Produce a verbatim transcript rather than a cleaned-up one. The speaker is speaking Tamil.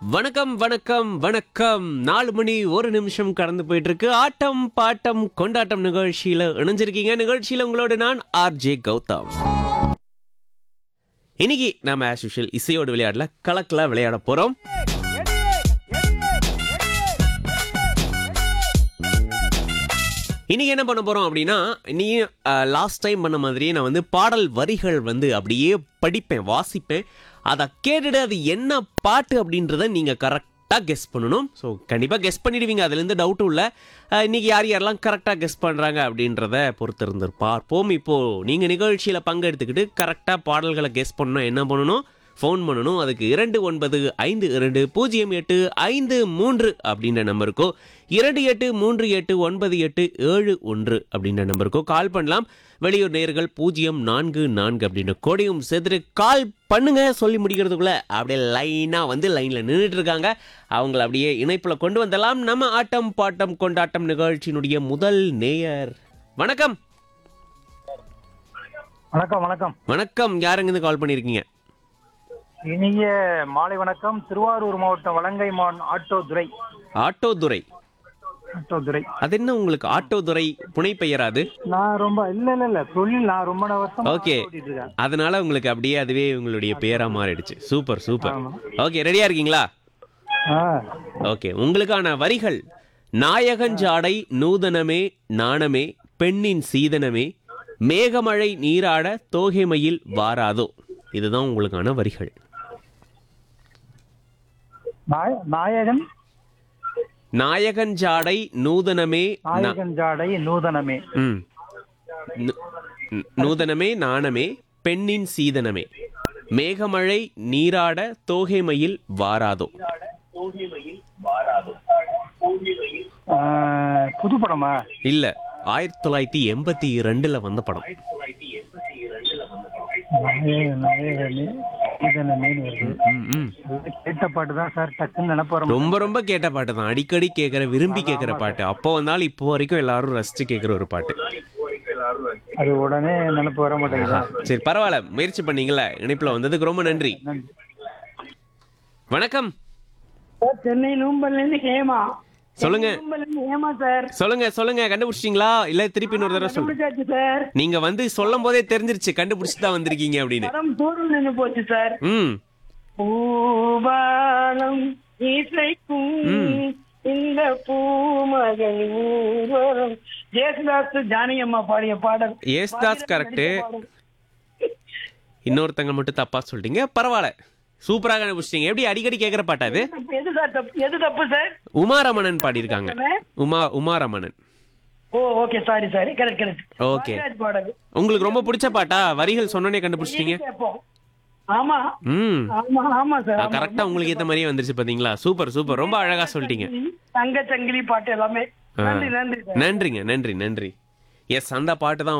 வணக்கம் வணக்கம் வணக்கம் நாலு மணி ஒரு நிமிஷம் கடந்து போயிட்டு இருக்கு. ஆட்டம் பாட்டம் கொண்டாட்டம் நிகழ்ச்சியில இணைஞ்சிருக்கீங்க. நிகழ்ச்சியில உங்களோட நான் ஆர்ஜே கௌதம். இன்னைக்கு நாம ஆஸ் யூஷுவல் இசையோடு விளையாடல கலக்கல விளையாட போறோம். இன்னைக்கு என்ன பண்ண போறோம் அப்படின்னா, நீ லாஸ்ட் டைம் பண்ண மாதிரியே நான் வந்து பாடல் வரிகள் வந்து அப்படியே படிப்பேன், வாசிப்பேன். அதை கேட்டுட்டு அது என்ன பாட்டு அப்படின்றத நீங்க கரெக்டாக கெஸ் பண்ணணும். ஸோ கண்டிப்பாக கெஸ் பண்ணிடுவீங்க, அதுலேருந்து டவுட்டும் இல்லை. இன்னைக்கு யார் யாரெல்லாம் கரெக்டாக கெஸ் பண்ணுறாங்க அப்படின்றத பொறுத்து இருந்து பார்ப்போம். இப்போது நீங்கள் நிகழ்ச்சியில் பங்கெடுத்துக்கிட்டு கரெக்டாக பாடல்களை கெஸ் பண்ணணும். என்ன பண்ணணும்? ஃபோன் பண்ணணும். அதுக்கு இரண்டு ஒன்பது ஐந்து இரண்டு பூஜ்ஜியம் எட்டு ஐந்து மூன்று அப்படின்ற நம்பருக்கோ, இரண்டு எட்டு மூன்று எட்டு ஒன்பது எட்டு ஏழு ஒன்று அப்படின்ற நம்பருக்கோ கால் பண்ணலாம். வெளியூர் நேயர்கள் பூஜ்ஜியம் நான்கு நான்கு அப்படின்ற கோடையும் சேர்த்துட்டு கால் பண்ணுங்க. சொல்லி முடிக்கிறதுக்குள்ள அப்படியே லைனாக வந்து லைனில் நின்றுட்டு இருக்காங்க. அவங்கள அப்படியே இணைப்பில் கொண்டு வந்தலாம். நம்ம ஆட்டம் பாட்டம் கொண்டாட்டம் நிகழ்ச்சியினுடைய முதல் நேயர். வணக்கம். வணக்கம் வணக்கம் வணக்கம். யாருங்க கால் பண்ணியிருக்கீங்க? இனிய மாலை வணக்கம். திருவாரூர் மாவட்டம் வலங்கைமான் ஆட்டோ துரை. ஆட்டோ துரை. ஆட்டோ துரை. அது என்ன உங்களுக்கு ஆட்டோ துரை புனை பெயராது? நான் ரொம்ப இல்ல இல்ல இல்ல தொழில் நான் ரொம்ப வருஷம் ஓகே, அதனால உங்களுக்கு அப்படியே அதுவே உங்களுடைய பேரா மாறிடுச்சு. Super super. ஓகே, ரெடியா இருக்கீங்களா? ஓகே, உங்களுக்கான வரிகள்: நாயகஞ்சாடை நூதனமே நாணமே பெண்ணின் சீதனமே மேகமழை நீராட தோகைமையில் வாராதோ. இதுதான் உங்களுக்கான வரிகள். நாயகன் நாயகன் ஜாடை நூதனமே நாயகன் ஜாடை நூதனமே ம் நூதனமே நாணமே பெண்ணின் சீதனமே மேகமழை நீராட தோகைமையில் வாராதோ. புது படமா? இல்ல, ஆயிரத்தி தொள்ளாயிரத்தி எண்பத்தி ரெண்டுல வந்த படம். கேட்ட பாட்டு தான் சார், டக்குன்னு நினைப்போம். ரொம்ப ரொம்ப கேட்ட பாட்டு தான், அடிக்கடி கேட்கிற, விரும்பி கேட்கிற பாட்டு. அப்போ வந்தாலும் இப்போ வரைக்கும் எல்லாரும் ரசிச்சு கேட்கிற ஒரு பாட்டு. அது உடனே நினைப்பு வர மாட்டேங்குதா? சரி, பரவாயில்ல, முயற்சி பண்ணீங்களா? இணைப்புல வந்ததுக்கு ரொம்ப நன்றி. வணக்கம். சென்னை நூம்பல்ல இருந்து ஹேமா. சொல்லுங்க ஹேமா சார். சொல்லுங்க சொல்லுங்க. கண்டுபிடிச்சிட்டீங்களா? இல்ல திருப்பி இன்னொரு தடவை சொல்லுங்க சார். நீங்க வந்து சொல்லும் போதே தெரிஞ்சிருச்சு கண்டுபிடிச்சு தான் வந்திருக்கீங்க அப்படின்னு. படம் தூரம் நின்னு போச்சு சார். ம் பூபாலம் இசைக்கும் இந்த பூமகள் ஊர்வலம். ஜேசுதாஸ் ஜானகி அம்மா பாடிய பாடல். ஏசுதாஸ் கரெக்ட். இன்னொருத்தங்க மட்டும் தப்பா சொல்லிட்டீங்க. பரவாயில்ல, சூப்பராக கண்டுபிடிச்சிட்டீங்க. எப்படி அடிக்கடி கேட்கிற பாட்டா அது? எது சார் தப்பு? எது தப்பு சார்? உமாரமணன் பாடியிருக்காங்க. உமா உமாரமணன். ஓ okay, sorry sorry. Correct correct. Okay, உங்களுக்கு ரொம்ப பிடிச்ச பாட்டா? வரிகள் சொன்னோனே கண்டுபிடிச்சிட்டீங்க. ஆமா ம் ஆமா ஆமா சார். கரெக்டா உங்களுக்கு ஏத்த மாதிரியே வந்துருச்சு பாத்தீங்களா? சூப்பர் சூப்பர், ரொம்ப அழகா சொல்லிட்டீங்க. தங்க சங்கிலி பாட்டு எல்லாமே. நன்றி நன்றி. நன்றிங்க, நன்றி நன்றி. எஸ், அந்த பாட்டு தான்